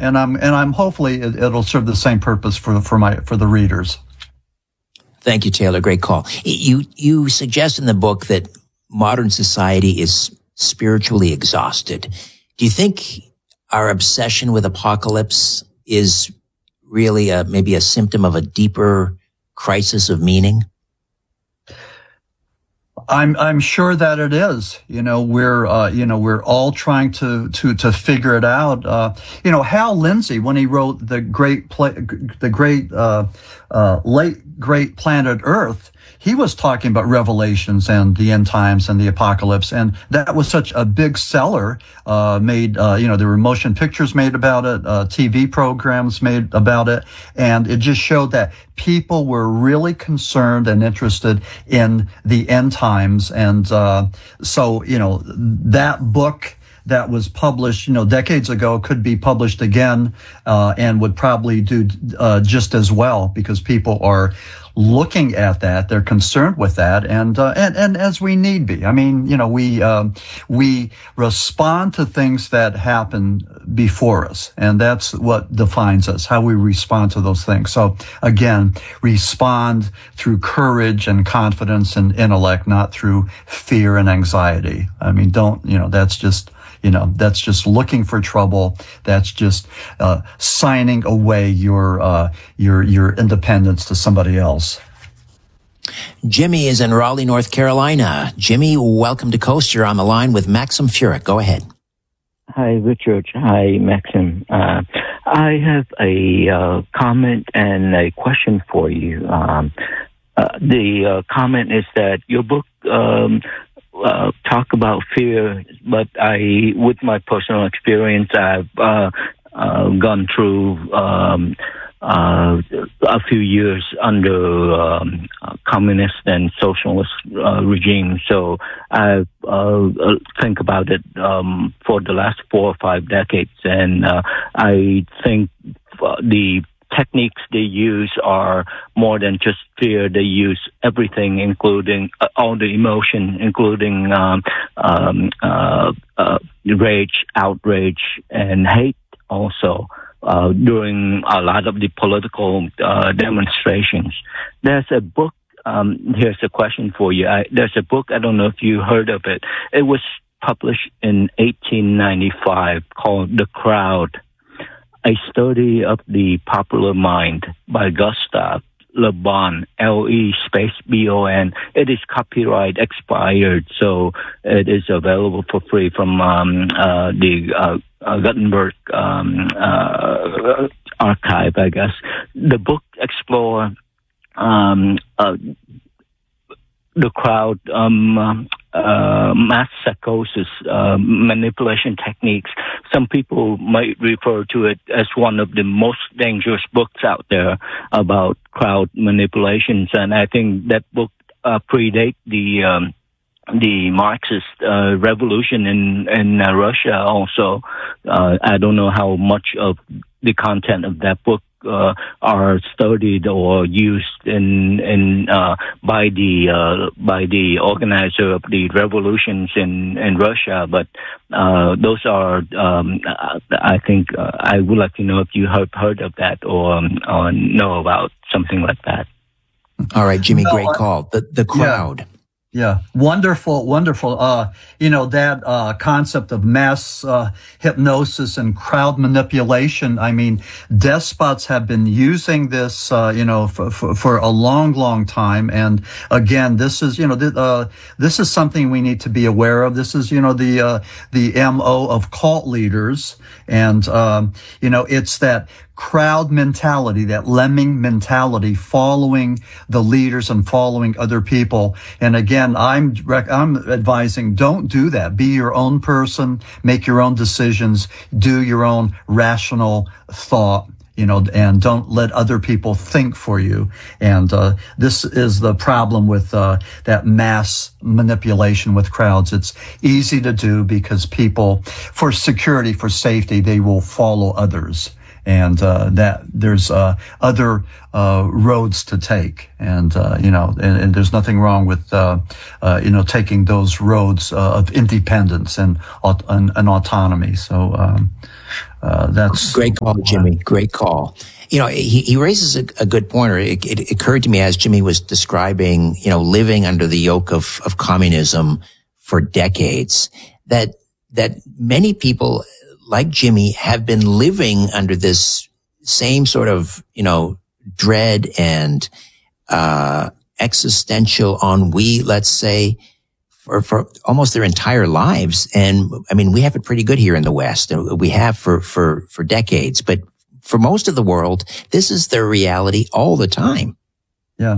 I'm hopefully it'll serve the same purpose for the readers. Thank you, Taylor. Great call. You suggest in the book that modern society is spiritually exhausted. Do you think our obsession with apocalypse is really maybe a symptom of a deeper crisis of meaning? I'm sure that it is. We're all trying to figure it out. Hal Lindsey, when he wrote the late great Planet Earth, he was talking about Revelations and the end times and the apocalypse, and that was such a big seller. There were motion pictures made about it, TV programs made about it, and it just showed that people were really concerned and interested in the end times. And that book that was published, decades ago could be published again, and would probably do just as well, because people are looking at that, they're concerned with that, and as we need be. I mean, we respond to things that happen before us, and that's what defines us, how we respond to those things. So again, respond through courage and confidence and intellect, not through fear and anxiety. I mean, that's just looking for trouble. That's just signing away your independence to somebody else. Jimmy is in Raleigh, North Carolina. Jimmy, welcome to Coast. You're on the line with Maxim Furyk. Go ahead. Hi, Richard. Hi, Maxim. I have a comment and a question for you. The comment is that your book talk about fear, but with my personal experience, I've gone through a few years under communist and socialist regime. So I think about it for the last 4 or 5 decades, and I think the techniques they use are more than just fear. They use everything, including all the emotion, including rage, outrage, and hate also. During a lot of the political demonstrations. There's a book, here's a question for you. There's a book, I don't know if you heard of it. It was published in 1895 called The Crowd, A Study of the Popular Mind by Gustave Le Bon, L-E_B-O-N. It is copyright expired, so it is available for free from the Gutenberg archive, I guess. The book explores the crowd, mass psychosis, manipulation techniques. Some people might refer to it as one of the most dangerous books out there about crowd manipulations, and I think that book predates the Marxist revolution in Russia also. I don't know how much of the content of that book are studied or used by the organizer of the revolutions in Russia, but those are I think I would like to know if you have heard of that or know about something like that. All right, Jimmy, great call. The crowd. Yeah, wonderful. That concept of mass hypnosis and crowd manipulation. I mean, despots have been using this, for a long, long time. And again, this is, this is something we need to be aware of. This is, the MO of cult leaders. And, it's that crowd mentality, that lemming mentality, following the leaders and following other people. And again, I'm advising, don't do that. Be your own person, make your own decisions, do your own rational thought, and don't let other people think for you. And this is the problem with that mass manipulation with crowds. It's easy to do because people, for security, for safety, they will follow others. and that there's other roads to take, and and there's nothing wrong with taking those roads of independence and autonomy. So that's great call, Jimmy. Great call. He raises a good point. Or it occurred to me as Jimmy was describing, living under the yoke of communism for decades, that many people like Jimmy have been living under this same sort of, dread and existential ennui, let's say, for almost their entire lives. And I mean, we have it pretty good here in the West. We have for decades, but for most of the world, this is their reality all the time. Yeah.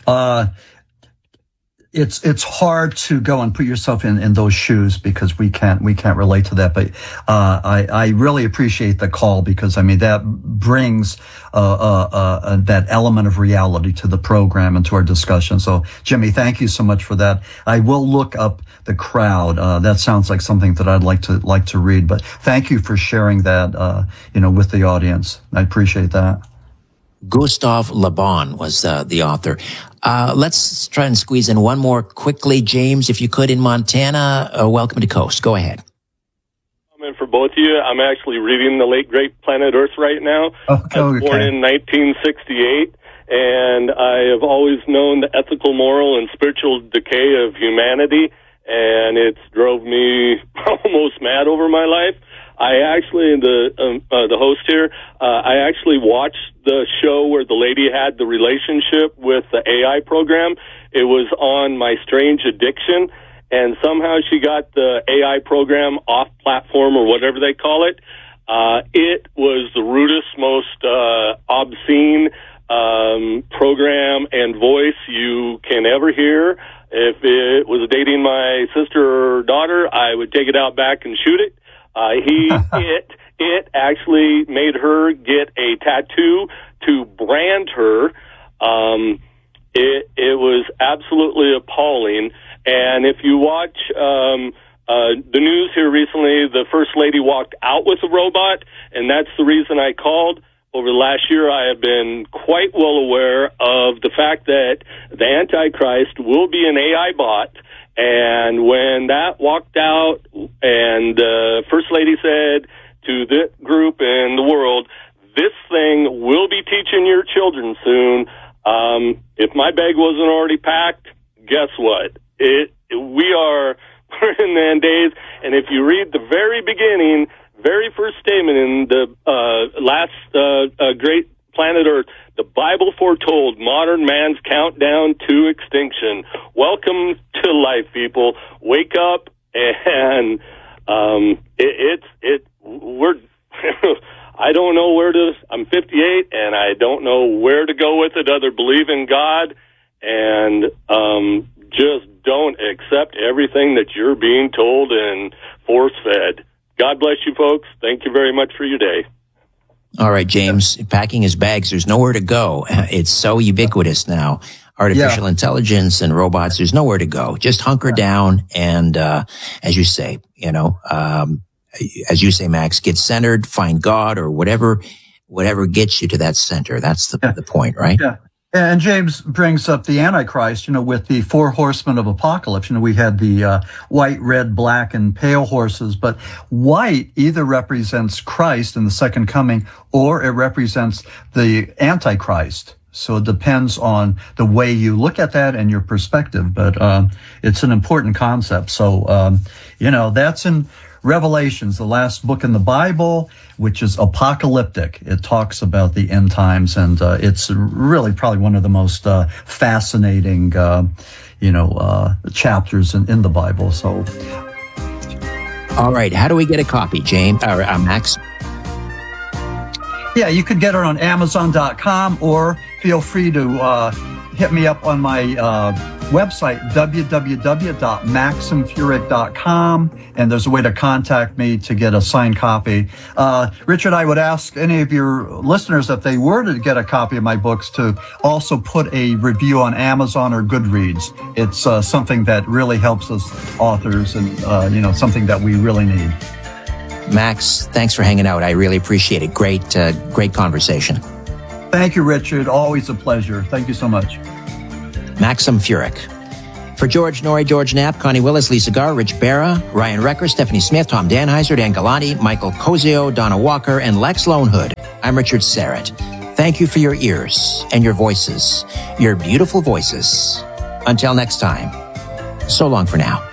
It's hard to go and put yourself in those shoes because we can't relate to that. But I really appreciate the call because I mean that brings that element of reality to the program and to our discussion. So Jimmy, thank you so much for that. I will look up The Crowd. That sounds like something that I'd like to read. But thank you for sharing that with the audience. I appreciate that. Gustav Le Bon was the author. Let's try and squeeze in one more quickly. James, if you could, in Montana. Welcome to Coast. Go ahead. For both of you, I'm actually reading The Late Great Planet Earth right now. Okay. I was born in 1968, and I have always known the ethical, moral, and spiritual decay of humanity, and it's drove me almost mad over my life. I actually, the host here, I actually watched the show where the lady had the relationship with the AI program. It was on My Strange Addiction, and somehow she got the AI program off platform or whatever they call it. It was the rudest, most obscene program and voice you can ever hear. If it was dating my sister or daughter, I would take it out back and shoot it. It actually made her get a tattoo to brand her. It was absolutely appalling. And if you watch the news here recently, the First Lady walked out with a robot, and that's the reason I called. Over the last year, I have been quite well aware of the fact that the Antichrist will be an AI bot. And when that walked out and the First Lady said to the group and the world, this thing will be teaching your children soon. If my bag wasn't already packed, guess what? We're in the end days. And if you read the very beginning, very first statement in the last Great Planet Earth, the Bible foretold modern man's countdown to extinction. Welcome to life, people. Wake up, and we're. I don't know where to. I'm 58, and I don't know where to go with it. Other believe in God, and just don't accept everything that you're being told and force fed. God bless you, folks. Thank you very much for your day. All right, James, packing his bags. There's nowhere to go. It's so ubiquitous now. Artificial intelligence and robots. There's nowhere to go. Just hunker down. And, as you say, Max, get centered, find God or whatever gets you to that center. That's the point, right? Yeah. And James brings up the Antichrist, with the four horsemen of apocalypse. We had the white, red, black, and pale horses, but white either represents Christ in the second coming or it represents the Antichrist. So it depends on the way you look at that and your perspective, but it's an important concept. So, that's in Revelations, the last book in the Bible, which is apocalyptic. It talks about the end times, and it's really probably one of the most fascinating, chapters in the Bible. So, all right, how do we get a copy, James or Max? Yeah, you could get it on Amazon.com, or feel free to hit me up on my website, www.maximfuryk.com, and there's a way to contact me to get a signed copy. Richard, I would ask any of your listeners, if they were to get a copy of my books, to also put a review on Amazon or Goodreads. It's something that really helps us authors, and something that we really need. Max, thanks for hanging out. I really appreciate it. Great conversation. Thank you, Richard. Always a pleasure. Thank you so much. Maxim Furyk. For George Norrie, George Knapp, Connie Willis, Lisa Garr, Rich Barra, Ryan Recker, Stephanie Smith, Tom Danheiser, Dan Galante, Michael Cozio, Donna Walker, and Lex Lonehood, I'm Richard Serrett. Thank you for your ears and your voices, your beautiful voices. Until next time, so long for now.